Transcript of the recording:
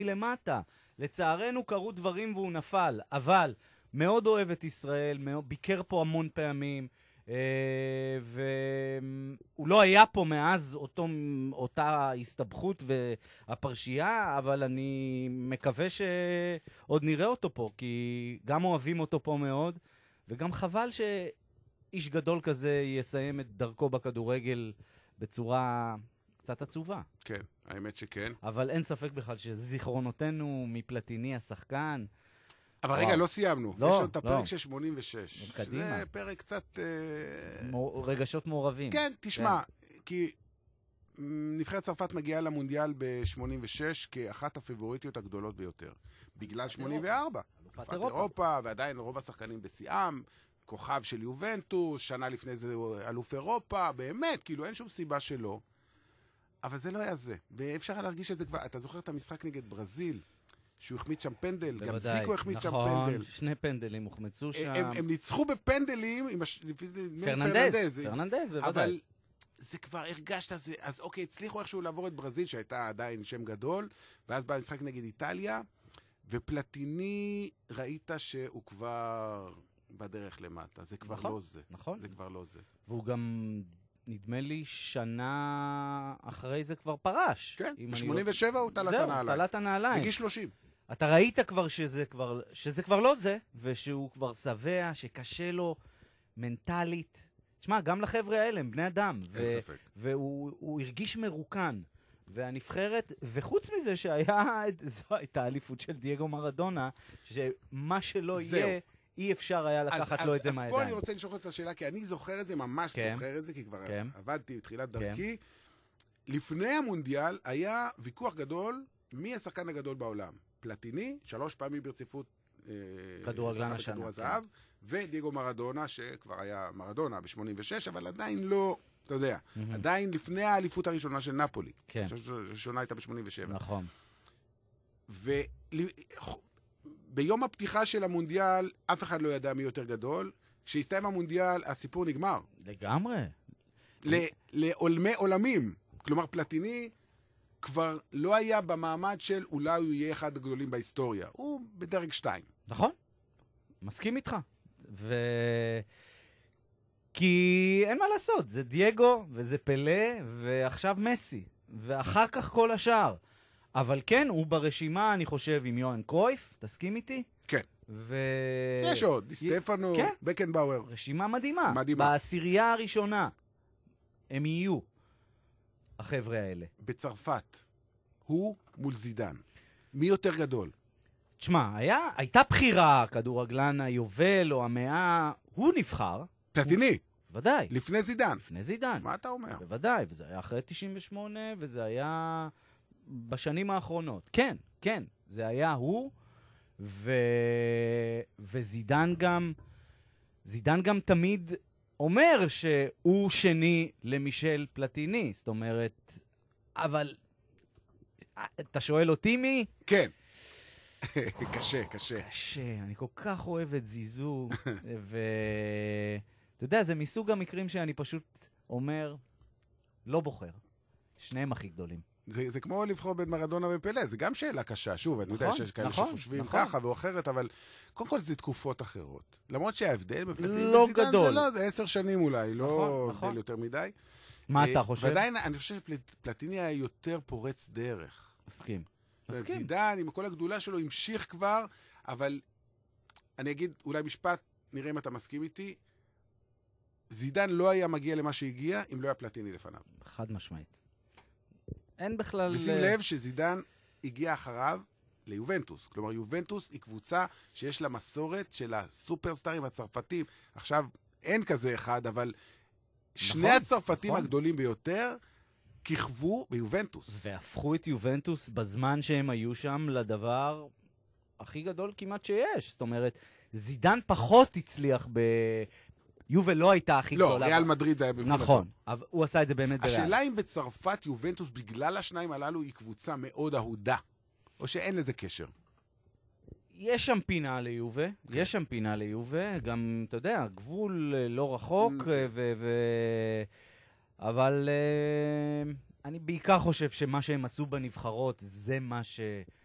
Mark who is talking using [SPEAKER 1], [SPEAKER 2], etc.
[SPEAKER 1] למטה. לצערנו קרו דברים והוא נפל, אבל מאוד אוהב את ישראל, ביקר פה המון פעמים, והוא לא היה פה מאז אותה הסתבכות והפרשייה, אבל אני מקווה שעוד נראה אותו פה, כי גם אוהבים אותו פה מאוד, וגם חבל שאיש גדול כזה יסיים את דרכו בכדורגל בצורה קצת עצובה.
[SPEAKER 2] כן, האמת שכן.
[SPEAKER 1] אבל אין ספק בכלל שזיכרונותינו מפלטיני השחקן.
[SPEAKER 2] אבל רגע, לא סיימנו.
[SPEAKER 1] לא,
[SPEAKER 2] יש לנו את הפרק
[SPEAKER 1] לא.
[SPEAKER 2] של 86.
[SPEAKER 1] קדימה.
[SPEAKER 2] זה פרק קצת...
[SPEAKER 1] רגשות מעורבים.
[SPEAKER 2] כן, תשמע, כי נבחרת צרפת מגיעה למונדיאל ב-86 כאחת הפיבוריטיות הגדולות ביותר. בגלל 84. אלופת אירופה, ועדיין רוב השחקנים בשיאם, כוכב של יובנטוס, שנה לפני זה אלוף אירופה, באמת, כאילו אין שום סיבה שלא. אבל זה לא היה זה. ואפשר להרגיש את זה כבר. אתה זוכר את המשחק נגד ברזיל? שהוא החמיץ שם פנדל, גם זיקו החמיץ שם פנדל.
[SPEAKER 1] נכון, 2 פנדלים הוחמצו שם.
[SPEAKER 2] הם ניצחו בפנדלים עם
[SPEAKER 1] פרננדז, בוודאי.
[SPEAKER 2] אבל זה כבר הרגשת, אז אוקיי, הצליחו איכשהו לעבור את ברזיל, שהייתה עדיין שם גדול, ואז בא המשחק נגד איטליה, ופלטיני ראית שהוא כבר בדרך למטה. זה כבר לא זה.
[SPEAKER 1] נכון.
[SPEAKER 2] זה כבר לא זה.
[SPEAKER 1] והוא גם... נדמה לי שנה אחרי זה כבר פרש.
[SPEAKER 2] כן, ב-87 הוא תלת הנעליים.
[SPEAKER 1] זהו, תלת הנעליים.
[SPEAKER 2] בגיל 30.
[SPEAKER 1] אתה ראית כבר שזה כבר לא זה, ושהוא כבר שבע, שקשה לו מנטלית. תשמע, גם לחבר'ה האלה, הם בני אדם.
[SPEAKER 2] אין ספק.
[SPEAKER 1] והוא הרגיש מרוקן. והנבחרת, וחוץ מזה זו הייתה האליפות של דייגו מרדונה, שמה שלא יהיה... אי אפשר היה לקחת לו את זה מהידיים.
[SPEAKER 2] אז פה אני רוצה לשאול את השאלה, כי אני זוכר את זה, ממש זוכר את זה, כי כבר עבדתי בתחילת דרכי. לפני המונדיאל היה ויכוח גדול, מי השחקן הגדול בעולם? פלטיני, 3 פעמים ברציפות
[SPEAKER 1] כדורגלן השנה.
[SPEAKER 2] כדור הזהב, ודייגו מרדונה, שכבר היה מרדונה ב-86, אבל עדיין לא, אתה יודע, עדיין לפני האליפות הראשונה של נפולי.
[SPEAKER 1] כן.
[SPEAKER 2] הראשונה הייתה ב-87.
[SPEAKER 1] נכון.
[SPEAKER 2] ביום הפתיחה של המונדיאל, אף אחד לא ידע מי יותר גדול. כשהסתיים המונדיאל, הסיפור נגמר.
[SPEAKER 1] לגמרי.
[SPEAKER 2] לעולמי עולמים. כלומר, פלטיני כבר לא היה במעמד של אולי הוא יהיה אחד הגדולים בהיסטוריה. הוא בדרג 2.
[SPEAKER 1] נכון. מסכים איתך. כי אין מה לעשות. זה דייגו, וזה פלה, ועכשיו מסי. ואחר כך כל השאר. אבל כן, הוא ברשימה, אני חושב, עם יוהאן קרויף, תסכים איתי?
[SPEAKER 2] כן. יש עוד, סטפנו,
[SPEAKER 1] כן.
[SPEAKER 2] בקנבאואר.
[SPEAKER 1] רשימה מדהימה.
[SPEAKER 2] מדהימה.
[SPEAKER 1] בעשירייה הראשונה הם יהיו, החבר'ה האלה.
[SPEAKER 2] בצרפת, הוא מול זידן. מי יותר גדול?
[SPEAKER 1] תשמע, הייתה בחירה, כדורגלן היובל או המאה, הוא נבחר.
[SPEAKER 2] פלטיני.
[SPEAKER 1] ודאי.
[SPEAKER 2] לפני זידן.
[SPEAKER 1] לפני זידן.
[SPEAKER 2] מה אתה אומר?
[SPEAKER 1] בוודאי, וזה היה אחרי 98, וזה היה... בשנים האחרונות. כן, כן, זה היה הוא, וזידן גם תמיד אומר שהוא שני למישל פלטיני. זאת אומרת, אבל אתה שואל אותי מי?
[SPEAKER 2] כן. קשה, קשה.
[SPEAKER 1] קשה, אני כל כך אוהב את זיזו, ואתה יודע, זה מסוג המקרים שאני פשוט אומר, לא בוחר. שניהם הכי גדולים.
[SPEAKER 2] זה כמו לבחור בין מרדונה ופלה, זה גם שאלה קשה. שוב, אני יודע שיש כאלה שחושבים ככה או אחרת, אבל קודם כל זה תקופות אחרות. למרות שההבדל בפלטיני וזידן זה 10 שנים אולי, לא הבדל יותר מדי.
[SPEAKER 1] מה אתה חושב?
[SPEAKER 2] ועדיין אני חושב שפלטיני היה יותר פורץ דרך.
[SPEAKER 1] מסכים.
[SPEAKER 2] זידן עם כל הגדולה שלו המשיך כבר, אבל אני אגיד אולי משפט, נראה אם אתה מסכים איתי, זידן לא היה מגיע למה שהגיע אם לא היה פלטיני לפניו.
[SPEAKER 1] חד משמעית. אין בכלל...
[SPEAKER 2] ושים לב שזידן הגיע אחריו ליובנטוס. כלומר, יובנטוס היא קבוצה שיש לה מסורת של הסופרסטארים הצרפתים. עכשיו, אין כזה אחד, אבל שני הצרפתים הגדולים ביותר כיכבו ביובנטוס.
[SPEAKER 1] והפכו את יובנטוס בזמן שהם היו שם לדבר הכי גדול כמעט שיש. זאת אומרת, זידן פחות הצליח יובל לא הייתה הכי גדולה.
[SPEAKER 2] לא, ריאל מדריד זה היה בבחינתו.
[SPEAKER 1] נכון, אבל הוא עשה את זה באמת בריאל.
[SPEAKER 2] השאלה אם בצרפת יובנטוס, בגלל השניים הללו, היא קבוצה מאוד אהודה, או שאין לזה קשר?
[SPEAKER 1] יש שם פינה ליובה, יש שם פינה ליובה, גם, אתה יודע, גבול לא רחוק, אבל אני בעיקר חושב שמה שהם עשו בנבחרות, זה מה